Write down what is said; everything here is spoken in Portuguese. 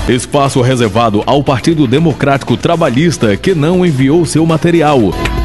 Espaço reservado ao Partido Democrático Trabalhista, que não enviou seu material.